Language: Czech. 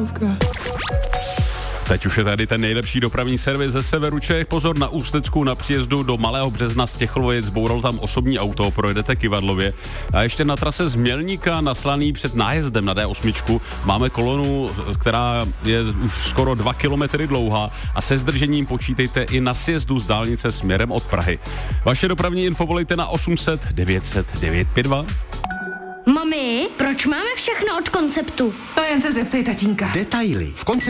Králíkovka. Teď už je tady ten nejlepší dopravní servis ze severu Čech. Pozor na Ústecku na příjezdu do Malého Března z Těchlovic. Zboural tam osobní auto, projedete Kyvadlově. A ještě na trase z Mělníka na Slaný před nájezdem na D8 máme kolonu, která je už skoro 2 kilometry dlouhá a se zdržením počítejte i na sjezdu z dálnice směrem od Prahy. Vaše dopravní info volejte na 800 900 952. Mami, proč máme všechno od Konceptu? To jen se zeptej tatínka. Detaily v konceptu.